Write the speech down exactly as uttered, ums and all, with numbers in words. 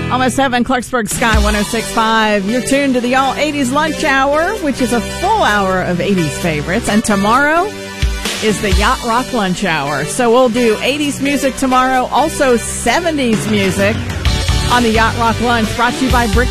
Almost seven, Clarksburg Sky one oh six point five. You're tuned to the All eighties Lunch Hour, which is a full hour of eighties favorites. And tomorrow is the Yacht Rock Lunch Hour. So we'll do eighties music tomorrow, also seventies music on the Yacht Rock Lunch, brought to you by Brick